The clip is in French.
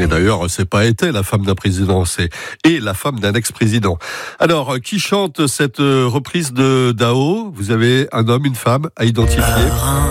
Et d'ailleurs, c'est pas été la femme d'un président, c'est et la femme d'un ex-président. Alors, qui chante cette reprise de Dao ? Vous avez un homme, une femme à identifier ?